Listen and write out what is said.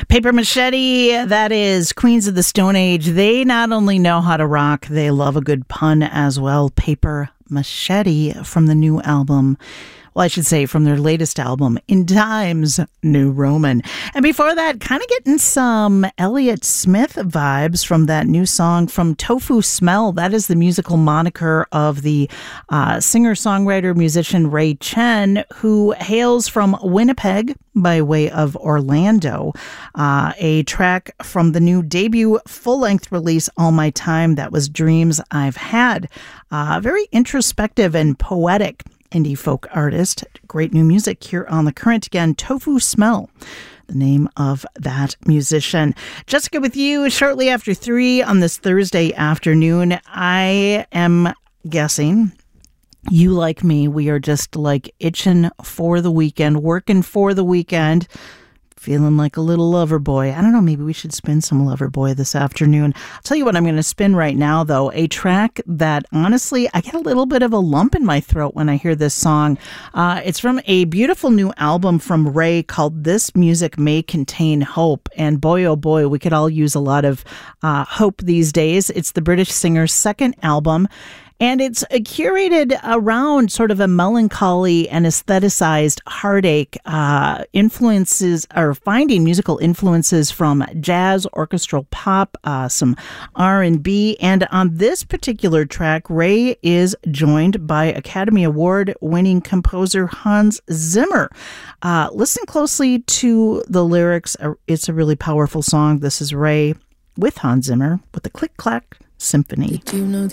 Paper Machete, that is Queens of the Stone Age. They not only know how to rock, they love a good pun as well. Paper Machete from the new album. Well, I should say from their latest album, In Times New Roman. And before that, kind of getting some Elliott Smith vibes from that new song from Tofu Smell. That is the musical moniker of the singer-songwriter, musician Ray Chen, who hails from Winnipeg by way of Orlando. A track from the new debut full-length release, All My Time, that was Dreams I've Had. Very introspective and poetic indie folk artist. Great new music here on The Current. Again, Tofu Smell, the name of that musician. Jessica with you shortly after 3 on this Thursday afternoon. I am guessing you, like me, we are just like itching for the weekend, working for the weekend, feeling like a little lover boy. I don't know, maybe we should spin some Lover Boy this afternoon. I'll tell you what I'm going to spin right now, though. A track that, honestly, I get a little bit of a lump in my throat when I hear this song. It's from a beautiful new album from Ray called This Music May Contain Hope. And boy, oh boy, we could all use a lot of hope these days. It's the British singer's second album. And it's curated around sort of a melancholy and aestheticized heartache, influences, or finding musical influences from jazz, orchestral pop, some R&B. And on this particular track, Ray is joined by Academy Award-winning composer Hans Zimmer. Listen closely to the lyrics. It's a really powerful song. This is Ray with Hans Zimmer with the Click Clack Symphony.